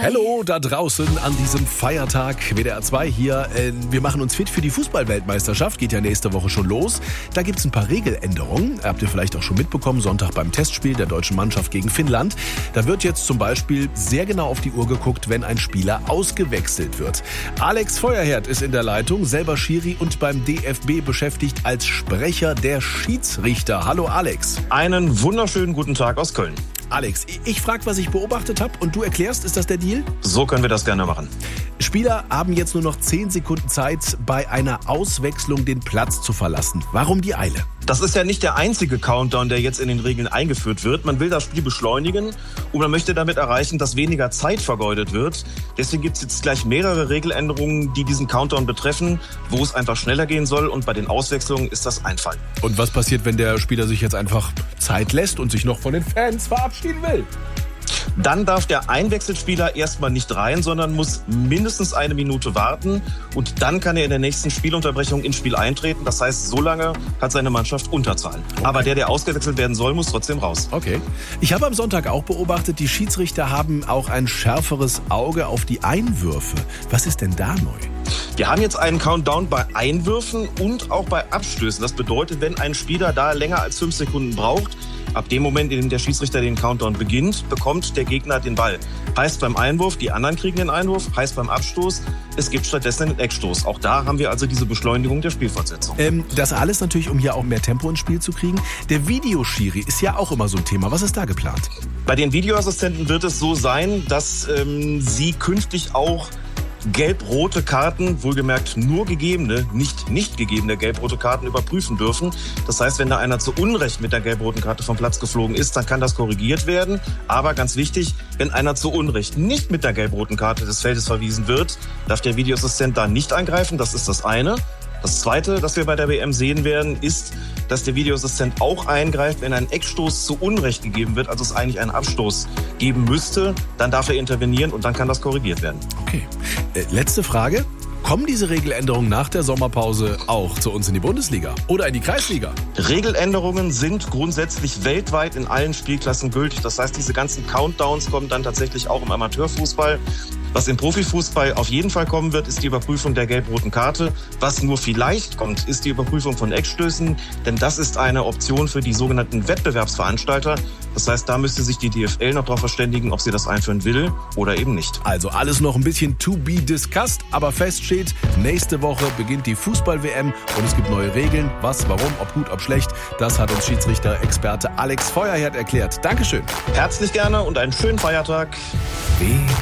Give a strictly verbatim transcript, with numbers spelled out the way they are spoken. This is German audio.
Hallo da draußen an diesem Feiertag, W D R zwei hier. Wir machen uns fit für die Fußball-Weltmeisterschaft, geht ja nächste Woche schon los. Da gibt es ein paar Regeländerungen, habt ihr vielleicht auch schon mitbekommen, Sonntag beim Testspiel der deutschen Mannschaft gegen Finnland. Da wird jetzt zum Beispiel sehr genau auf die Uhr geguckt, wenn ein Spieler ausgewechselt wird. Alex Feuerherd ist in der Leitung, selber Schiri und beim D F B beschäftigt als Sprecher der Schiedsrichter. Hallo Alex. Einen wunderschönen guten Tag aus Köln. Alex, ich frage, was ich beobachtet habe und du erklärst, ist das der Deal? So können wir das gerne machen. Spieler haben jetzt nur noch zehn Sekunden Zeit, bei einer Auswechslung den Platz zu verlassen. Warum die Eile? Das ist ja nicht der einzige Countdown, der jetzt in den Regeln eingeführt wird. Man will das Spiel beschleunigen und man möchte damit erreichen, dass weniger Zeit vergeudet wird. Deswegen gibt es jetzt gleich mehrere Regeländerungen, die diesen Countdown betreffen, wo es einfach schneller gehen soll. Und bei den Auswechslungen ist das ein Fall. Und was passiert, wenn der Spieler sich jetzt einfach Zeit lässt und sich noch von den Fans verabschieden will? Dann darf der Einwechselspieler erstmal nicht rein, sondern muss mindestens eine Minute warten. Und dann kann er in der nächsten Spielunterbrechung ins Spiel eintreten. Das heißt, so lange hat seine Mannschaft Unterzahl. Okay. Aber der, der ausgewechselt werden soll, muss trotzdem raus. Okay. Ich habe am Sonntag auch beobachtet, die Schiedsrichter haben auch ein schärferes Auge auf die Einwürfe. Was ist denn da neu? Wir haben jetzt einen Countdown bei Einwürfen und auch bei Abstößen. Das bedeutet, wenn ein Spieler da länger als fünf Sekunden braucht, ab dem Moment, in dem der Schiedsrichter den Countdown beginnt, bekommt der Gegner den Ball. Heißt beim Einwurf, die anderen kriegen den Einwurf. Heißt beim Abstoß, es gibt stattdessen einen Eckstoß. Auch da haben wir also diese Beschleunigung der Spielfortsetzung. Ähm, das alles natürlich, um hier auch mehr Tempo ins Spiel zu kriegen. Der Videoschiri ist ja auch immer so ein Thema. Was ist da geplant? Bei den Videoassistenten wird es so sein, dass ähm, sie künftig auch gelb-rote Karten, wohlgemerkt nur gegebene, nicht nicht gegebene gelb-rote Karten überprüfen dürfen. Das heißt, wenn da einer zu Unrecht mit der gelb-roten Karte vom Platz geflogen ist, dann kann das korrigiert werden. Aber ganz wichtig, wenn einer zu Unrecht nicht mit der gelb-roten Karte des Feldes verwiesen wird, darf der Videoassistent da nicht eingreifen. Das ist das eine. Das Zweite, das wir bei der W M sehen werden, ist, dass der Videoassistent auch eingreift, wenn ein Eckstoß zu Unrecht gegeben wird, also es eigentlich einen Abstoß geben müsste, dann darf er intervenieren und dann kann das korrigiert werden. Okay. Äh, letzte Frage. Kommen diese Regeländerungen nach der Sommerpause auch zu uns in die Bundesliga oder in die Kreisliga? Regeländerungen sind grundsätzlich weltweit in allen Spielklassen gültig. Das heißt, diese ganzen Countdowns kommen dann tatsächlich auch im Amateurfußball. Was im Profifußball auf jeden Fall kommen wird, ist die Überprüfung der gelb-roten Karte. Was nur vielleicht kommt, ist die Überprüfung von Eckstößen, denn das ist eine Option für die sogenannten Wettbewerbsveranstalter. Das heißt, da müsste sich die D F L noch darauf verständigen, ob sie das einführen will oder eben nicht. Also alles noch ein bisschen to be discussed, aber fest steht, nächste Woche beginnt die Fußball-W M und es gibt neue Regeln. Was, warum, ob gut, ob schlecht, das hat uns Schiedsrichter-Experte Alex Feuerherd erklärt. Dankeschön. Herzlich gerne und einen schönen Feiertag. W